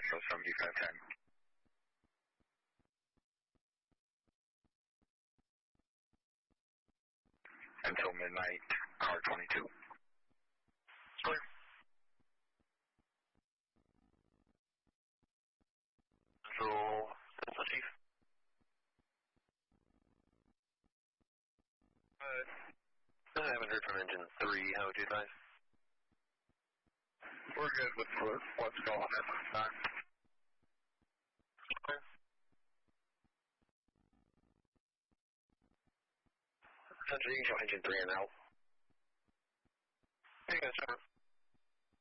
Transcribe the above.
Metro 7510. Until midnight, car 22. Clear. Central, Chief. I haven't heard from engine 3. How would you advise? We're good with what's going on at this time. Clear. Central, you can show engine 3 and out. Hey guys,